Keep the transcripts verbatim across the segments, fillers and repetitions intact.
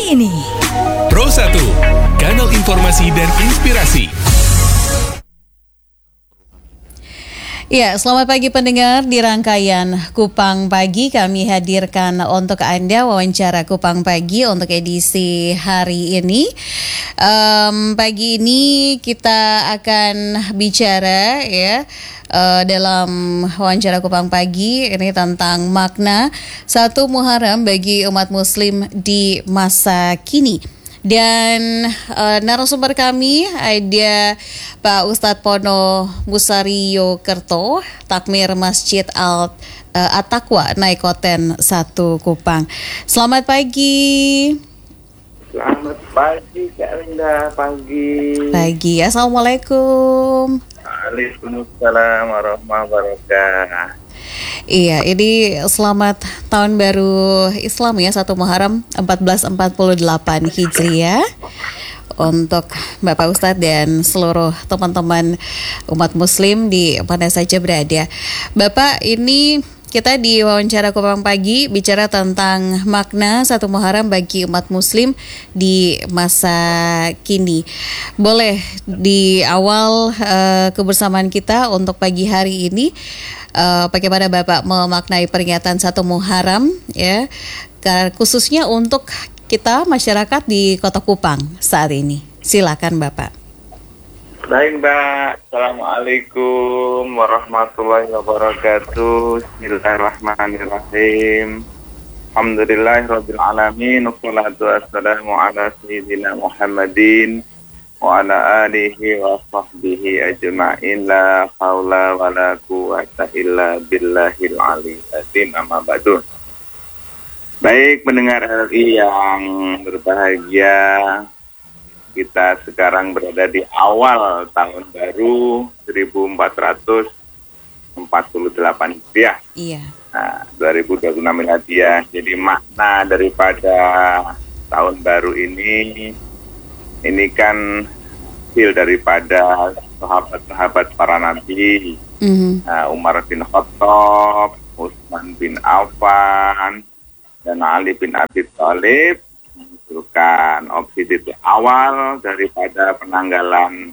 pagi ini. Pro satu, kanal informasi dan inspirasi. Ya, selamat pagi pendengar. Di rangkaian Kupang Pagi kami hadirkan untuk Anda wawancara Kupang Pagi untuk edisi hari ini. Um, pagi ini kita akan bicara ya uh, dalam wawancara Kupang Pagi ini tentang makna satu Muharram bagi umat Muslim di masa kini. Dan uh, narasumber kami ada Pak Ustadz Pono Musario Kerto, Takmir Masjid Al uh, At-Taqwa Naikoten satu Kupang. Selamat pagi. Selamat pagi Kak Linda, pagi. Pagi, Assalamualaikum. Waalaikumsalam warahmatullahi wabarakatuh. Iya, ini selamat tahun baru Islam ya, satu Muharram seribu empat ratus empat puluh delapan Hijriah untuk Bapak Ustadz dan seluruh teman-teman umat Muslim di mana saja berada. Bapak, ini kita di wawancara Kupang Pagi bicara tentang makna satu Muharram bagi umat Muslim di masa kini. Boleh di awal uh, kebersamaan kita untuk pagi hari ini, uh, bagaimana Bapak memaknai peringatan satu Muharram ya, khususnya untuk kita masyarakat di Kota Kupang saat ini. Silakan Bapak. Baik Mbak, Assalamualaikum warahmatullahi wabarakatuh. Bismillahirrahmanirrahim. Alhamdulillahirabbil alamin. Wassalatu wassalamu ala sayyidina Muhammadin wa ala alihi wa sahbihi ajma'in. La haula wa la quwwata illa billahil aliyyil azim. Amma ba'du. Baik pendengar R I yang berbahagia, kita sekarang berada di awal tahun baru seribu empat ratus empat puluh delapan Hijriah. Iya. Nah, dua ribu dua puluh enam Miladiah. Jadi makna daripada tahun baru ini, ini kan hasil daripada sahabat-sahabat para nabi, mm-hmm. nah, Umar bin Khattab, Utsman bin Affan, dan Ali bin Abi Thalib. Menunjukkan opsi titik awal daripada penanggalan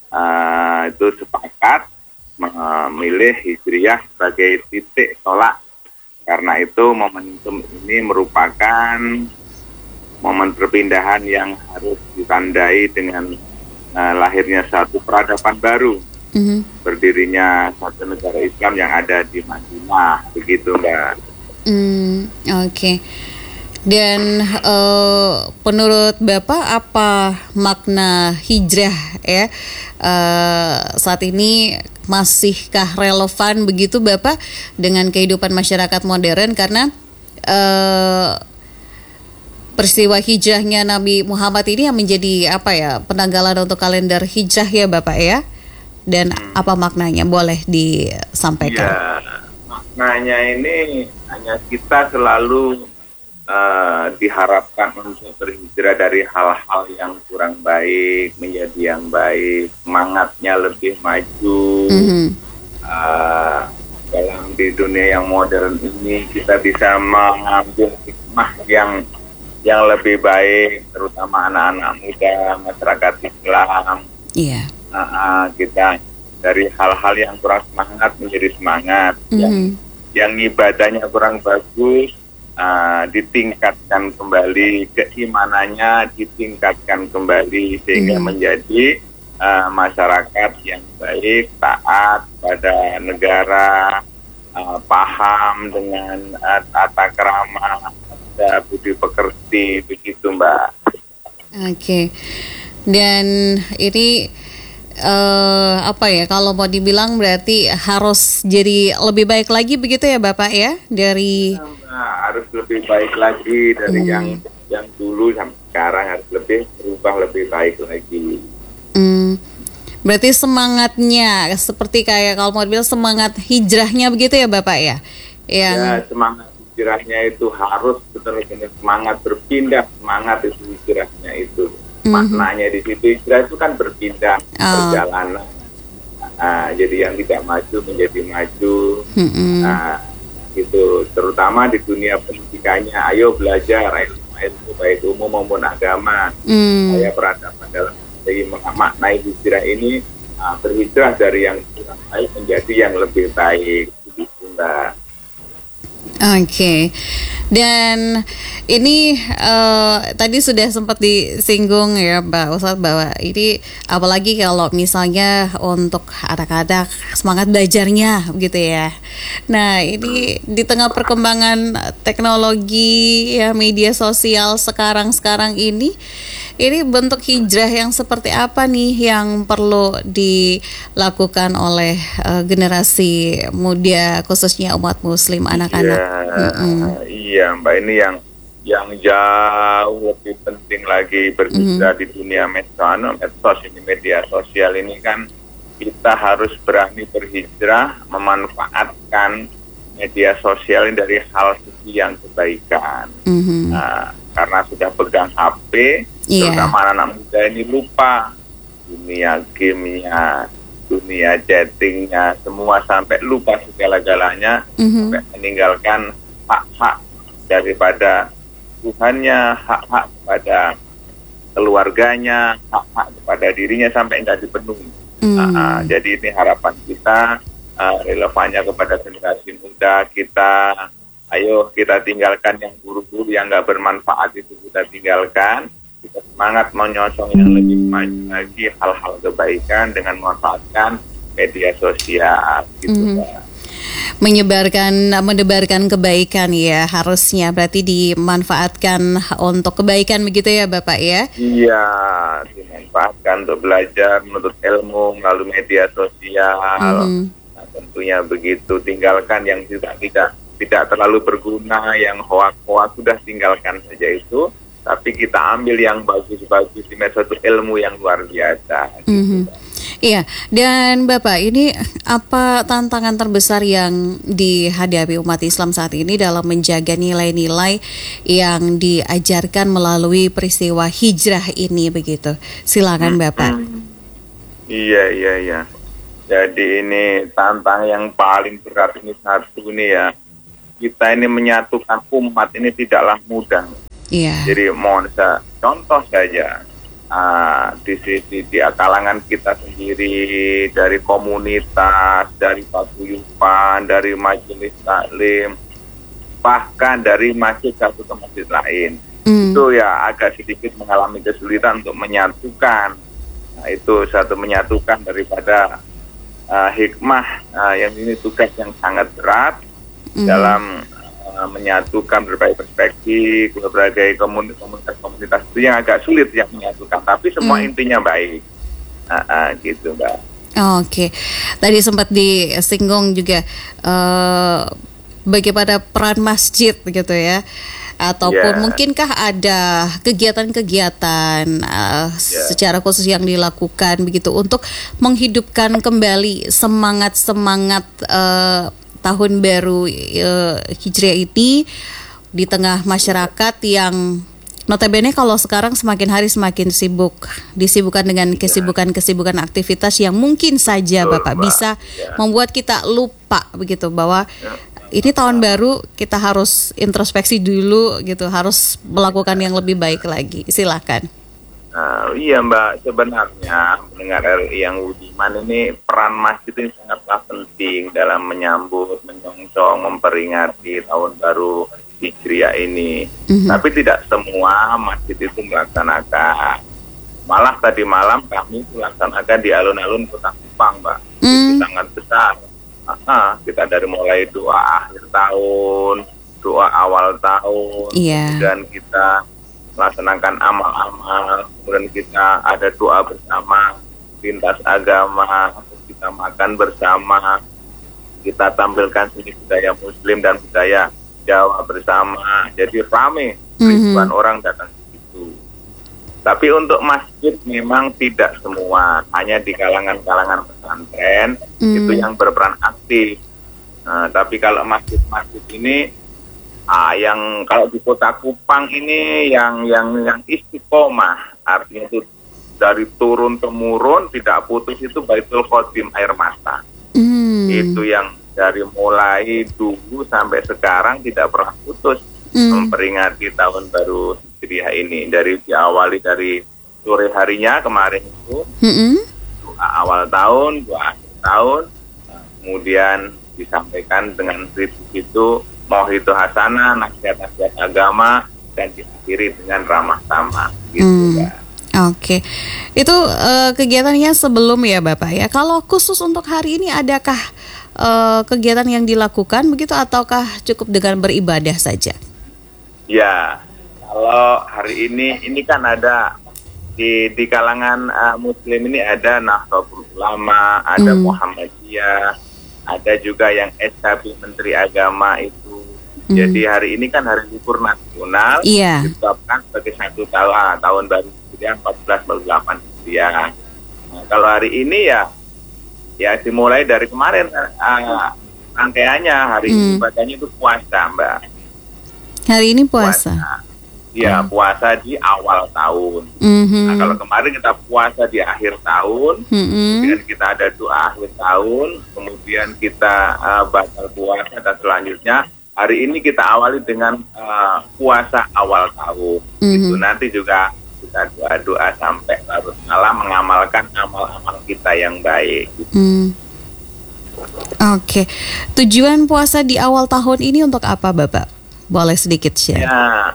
uh, itu sepakat memilih Hijriah sebagai titik tolak. Karena itu momentum ini merupakan momen perpindahan yang harus ditandai dengan uh, lahirnya satu peradaban baru, mm-hmm. berdirinya satu negara Islam yang ada di Madinah, begitu Mbak. Mm, Oke. Okay. Dan uh, menurut Bapak apa makna hijrah ya uh, saat ini, masihkah relevan begitu Bapak dengan kehidupan masyarakat modern, karena uh, peristiwa hijrahnya Nabi Muhammad ini yang menjadi apa ya, penanggalan untuk kalender hijrah ya Bapak ya, dan apa maknanya boleh disampaikan? Ya, maknanya ini hanya kita selalu Uh, diharapkan untuk berhijrah dari hal-hal yang kurang baik menjadi yang baik, semangatnya lebih maju. Mm-hmm. Uh, dalam di dunia yang modern ini kita bisa mengambil hikmah yang yang lebih baik, terutama anak-anak muda, masyarakat Islam. Iya. Yeah. Uh, uh, kita dari hal-hal yang kurang semangat menjadi semangat, mm-hmm. yang yang ibadahnya kurang bagus, Uh, ditingkatkan kembali, keimanannya ditingkatkan kembali sehingga mm. menjadi uh, masyarakat yang baik, taat pada negara, uh, paham dengan uh, tata krama, ada budi pekerti, begitu Mbak. Oke, okay. Dan ini Uh, apa ya, kalau mau dibilang berarti harus jadi lebih baik lagi begitu ya Bapak ya, dari nah, harus lebih baik lagi dari hmm. yang yang dulu sampai sekarang, harus lebih berubah lebih baik lagi. Hmm. Berarti semangatnya seperti kayak kalau mau dibilang semangat hijrahnya begitu ya Bapak ya? Yang ya, semangat hijrahnya itu harus benar-benar semangat berpindah, semangat itu hijrahnya itu. Maknanya di situ hijrah itu kan berpindah, oh. perjalanan. Nah, jadi yang tidak maju menjadi maju. Mm-hmm. Nah, itu terutama di dunia pendidikannya. Ayo belajar, ayo itu baik umum maupun agama. Hmm. Saya peradaban dalam segi memaknai hijrah ini uh, berhijrah dari yang kurang baik menjadi yang lebih baik, begitu Mbak. Oke, okay. Dan ini uh, tadi sudah sempat disinggung ya Mbak Ustadz bahwa ini apalagi kalau misalnya untuk anak-anak semangat belajarnya gitu ya. Nah ini di tengah perkembangan teknologi ya media sosial sekarang-sekarang ini, ini bentuk hijrah yang seperti apa nih yang perlu dilakukan oleh uh, generasi muda khususnya umat muslim anak-anak? Iya, mm-hmm. iya Mbak, ini yang yang jauh lebih penting lagi berhijrah mm-hmm. di dunia medsos, medsos ini media sosial ini kan kita harus berani berhijrah memanfaatkan media sosial ini dari hal sisi yang kebaikan. Mm-hmm. Nah, karena sudah pegang H P, yeah. terutama anak-anak muda ini lupa dunia gamenya, dunia chattingnya, semua sampai lupa segala-galanya, mm-hmm. sampai meninggalkan hak-hak daripada Tuhannya, hak-hak kepada keluarganya, hak-hak kepada dirinya sampai tidak dipenuhi. Mm. Uh, jadi ini harapan kita, uh, relevannya kepada generasi muda kita. Ayo kita tinggalkan yang buru-buru, yang nggak bermanfaat itu kita tinggalkan. Kita semangat menyosong yang lebih maju lagi, hal-hal kebaikan dengan memanfaatkan media sosial gitu, mm-hmm. Pak. Menyebarkan, mendebarkan kebaikan ya, harusnya berarti dimanfaatkan untuk kebaikan begitu ya Bapak ya? Iya, dimanfaatkan untuk belajar, menuntut ilmu melalui media sosial. Mm-hmm. Nah, tentunya begitu, tinggalkan yang tidak tidak tidak terlalu berguna, yang hoak-hoak sudah tinggalkan saja itu. Tapi kita ambil yang bagus-bagus di medsos, ilmu yang luar biasa. Mm-hmm. Iya, dan Bapak, ini apa tantangan terbesar yang dihadapi umat Islam saat ini dalam menjaga nilai-nilai yang diajarkan melalui peristiwa hijrah ini begitu? Silakan Bapak. Mm-hmm. Iya, iya, iya. Jadi ini tantangan yang paling berat ini satu nih ya. Kita ini menyatukan umat ini tidaklah mudah. Yeah. Jadi mohon saya contoh saja uh, di sisi di kalangan kita sendiri, dari komunitas, dari paguyuban, dari majelis taklim, bahkan dari masjid satu ke masjid lain, mm. itu ya agak sedikit mengalami kesulitan untuk menyatukan. Nah, itu satu menyatukan daripada uh, hikmah uh, yang ini tugas yang sangat berat. Mm. dalam uh, menyatukan berbagai perspektif, berbagai komunitas-komunitas itu yang agak sulit yang menyatukan, tapi semua mm. intinya baik, uh, uh, gitu Mbak. Oh, Oke, okay. Tadi sempat disinggung juga uh, bagaimana peran masjid gitu ya, ataupun yeah. mungkinkah ada kegiatan-kegiatan uh, yeah. secara khusus yang dilakukan begitu untuk menghidupkan kembali semangat-semangat uh, tahun baru uh, Hijriah ini di tengah masyarakat yang notabene kalau sekarang semakin hari semakin sibuk, disibukkan dengan kesibukan-kesibukan aktivitas yang mungkin saja Betul, Bapak Mbak. bisa ya. membuat kita lupa begitu bahwa ya. ini tahun baru kita harus introspeksi dulu gitu, harus melakukan yang lebih baik lagi. Silakan. Nah, iya Mbak, sebenarnya mendengar R I yang budiman ini peran masjid ini sangatlah penting dalam menyambut, menyongsong, memperingati tahun baru Hijriah ini. Mm-hmm. Tapi tidak semua masjid itu melaksanakan. Malah tadi malam kami melaksanakan di alun-alun Kota Kupang, Mbak. Mm. Itu sangat besar. Aha, kita dari mulai doa akhir tahun, doa awal tahun, yeah. dan kita melaksanakan amal-amal, kemudian kita ada doa bersama lintas agama, kita makan bersama, kita tampilkan seni budaya Muslim dan budaya Jawa bersama, jadi ramai, ribuan mm-hmm. orang datang ke situ. Tapi untuk masjid memang tidak semua, hanya di kalangan-kalangan pesantren mm. itu yang berperan aktif. Nah, tapi kalau masjid-masjid ini, ah, yang kalau di Kota Kupang ini yang yang yang istiqomah, artinya itu dari turun temurun tidak putus itu Baitul Khodim air mata. Mm. Itu yang dari mulai dulu sampai sekarang tidak pernah putus mm. memperingati tahun baru Hijriah ini. Dari diawali dari sore harinya kemarin itu, Mm-mm. doa awal tahun, doa akhir tahun, nah, kemudian disampaikan dengan itu mau'idhah hasanah, nasihat-nasihat agama, dan diakhiri dengan ramah tamah. Gitu, Hmm. Mbak. Oke, itu eh, kegiatannya sebelum ya Bapak ya. Kalau khusus untuk hari ini adakah eh, kegiatan yang dilakukan begitu ataukah cukup dengan beribadah saja? Ya, kalau hari ini ini kan ada di di kalangan uh, Muslim ini ada Nahdlatul Ulama, ada Hmm. Muhammadiyah, ada juga yang S K B Menteri Agama itu. Hmm. Jadi hari ini kan hari libur nasional, Iya. ditetapkan sebagai satu tahun ah, tahun baru Hijriah empat belas empat puluh delapan Hijriah. Nah, kalau hari ini ya ya dimulai dari kemarin uh, rangkaiannya hari ini Hmm. ibadahnya itu puasa, Mbak. Hari ini puasa. Iya, puasa di awal tahun. Mhm. Nah, kalau kemarin kita puasa di akhir tahun, Mm-mm. kemudian kita ada doa akhir tahun, kemudian kita uh, batal puasa dan selanjutnya hari ini kita awali dengan uh, puasa awal tahun. Mhm. Itu nanti juga kita doa-doa sampai larut malam mengamalkan amal-amal kita yang baik. Hmm. Oke, tujuan puasa di awal tahun ini untuk apa Bapak? Boleh sedikit share? Ya,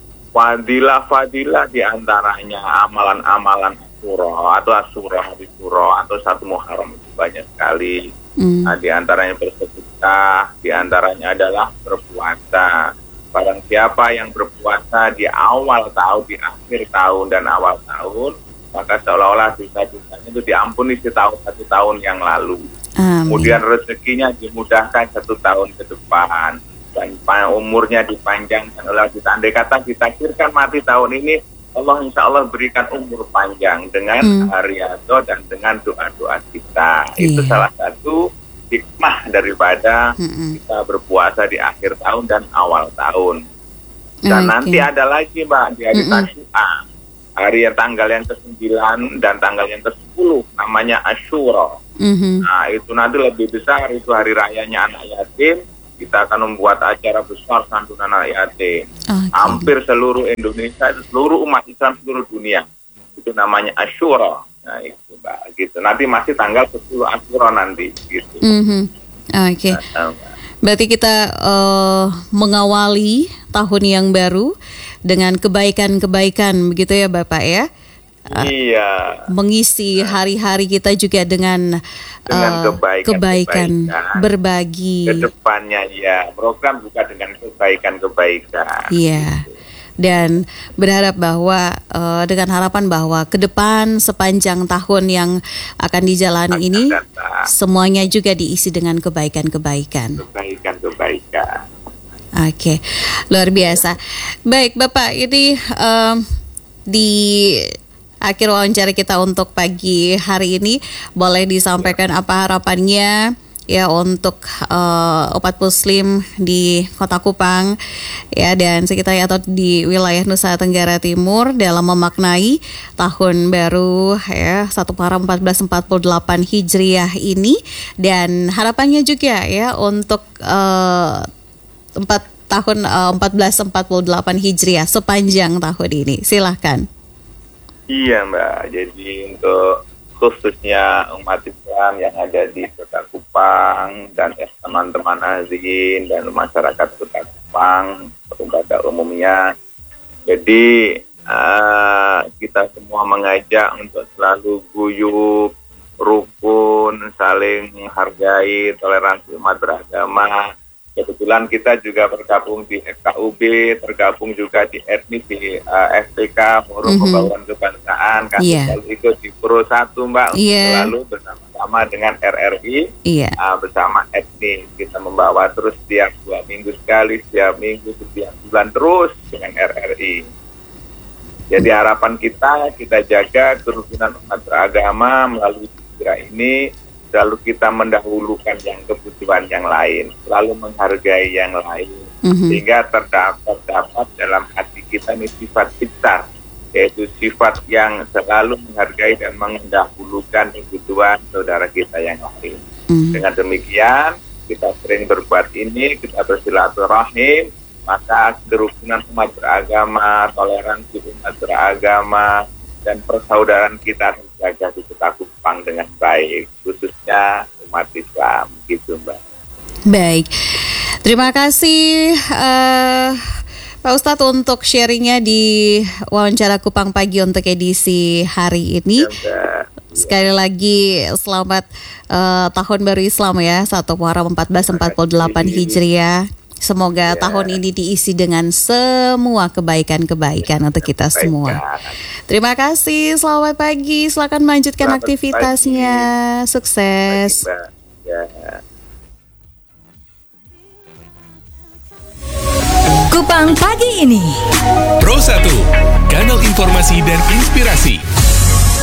fadilah-fadilah diantaranya amalan-amalan Asyura atau Asyura hari Syura atau satu Muharram itu banyak sekali. Hmm. Nah, diantaranya bersedekah, diantaranya adalah berpuasa. Barang siapa yang berpuasa di awal tahun, di akhir tahun dan awal tahun, maka seolah-olah dosa-dosanya itu diampuni setahun satu tahun yang lalu. Amin. Kemudian rezekinya dimudahkan satu tahun ke depan. Dan umurnya dipanjangkan oleh kita. Andai kata ditakdirkan mati tahun ini, Allah insya Allah berikan umur panjang dengan Hmm. riyadhah dan dengan doa-doa kita. Iya. Itu salah satu hikmah daripada Mm-mm. kita berpuasa di akhir tahun dan awal tahun. Dan Oke. nanti ada lagi Mbak di hari Mm-mm. Tasyu'a, hari yang tanggal yang kesembilan dan tanggal yang kesepuluh namanya Asyura. Mhm. Nah itu nanti lebih besar, itu hari rayanya anak yatim. Kita akan membuat acara besar santunan anak yatim. Oke. Hampir seluruh Indonesia, seluruh umat Islam seluruh dunia. Itu namanya Asyura. Nah itu Mbak, gitu. Nanti masih tanggal sepuluh Asyura nanti, gitu. Mhm. Oke. Nah, Berarti kita eh, mengawali tahun yang baru dengan kebaikan-kebaikan begitu ya Bapak ya. iya. Mengisi hari-hari kita juga dengan, Dengan eh, kebaikan-kebaikan. kebaikan, berbagi. Kedepannya ya, program juga dengan kebaikan-kebaikan. Iya. Dan berharap bahwa eh, dengan harapan bahwa ke depan sepanjang tahun yang akan dijalani Akan ini datang. semuanya juga diisi dengan kebaikan-kebaikan. Kebaikan-kebaikan. Oke, luar biasa. Baik Bapak, ini em, di akhir wawancara kita untuk pagi hari ini boleh disampaikan apa harapannya ya untuk eh, umat muslim di Kota Kupang ya dan sekitarnya atau di wilayah Nusa Tenggara Timur dalam memaknai tahun baru ya satu Muharram empat belas empat puluh delapan Hijriah ini, dan harapannya juga ya untuk eh, empat tahun eh, empat belas empat puluh delapan Hijriah sepanjang tahun ini. Silahkan. Iya Mbak, jadi untuk khususnya umat Islam yang ada di Kota Kupang dan teman-teman Azin dan masyarakat Kota Kupang pada umumnya, jadi uh, kita semua mengajak untuk selalu guyup, rukun, saling menghargai, toleransi umat beragama. Kebetulan kita juga bergabung di F K U B, tergabung juga di etnis di uh, F P K, Forum Mhm. Pembangunan Kebangsaan. Kami Iya. selalu ikut di Pro satu Mbak, Iya. selalu bersama-sama dengan R R I, Iya. uh, bersama etnis. Kita membawa terus setiap dua minggu sekali, setiap minggu, setiap bulan terus dengan R R I. Jadi harapan kita, kita jaga kerukunan umat beragama melalui hijrah ini, selalu kita mendahulukan yang kebutuhan yang lain, selalu menghargai yang lain, Mhm. sehingga terdapat, terdapat dalam hati kita ini sifat fitrah, yaitu sifat yang selalu menghargai dan mendahulukan kebutuhan saudara kita yang lain. Mhm. Dengan demikian, kita sering berbuat ini, kita bersilaturahim, maka kerukunan umat beragama, toleransi umat beragama, dan persaudaraan kita terjaga di Kota Kupang dengan baik, khususnya umat Islam, gitu Mbak. Baik, terima kasih uh, Pak Ustadz untuk sharingnya di wawancara Kupang Pagi untuk edisi hari ini. Ya, Sekali lagi selamat uh, Tahun Baru Islam ya, satu Muharram seribu empat ratus empat puluh delapan Hijriah. Semoga ya. tahun ini diisi dengan semua kebaikan-kebaikan untuk kita kebaikan. semua. Terima kasih, selamat pagi. Silakan melanjutkan selamat aktivitasnya. Pagi. Sukses. Pagi, ya. Kupang Pagi ini. Pro satu, kanal informasi dan inspirasi.